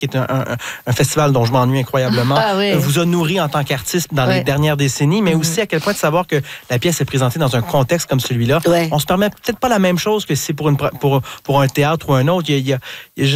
qui est un festival dont je m'ennuie incroyablement, vous a nourri en tant qu'artiste dans les dernières décennies, mais aussi à quel point de savoir que la pièce est présentée dans un contexte comme celui-là. On se permet peut-être pas la même chose que si c'est pour un théâtre ou un autre.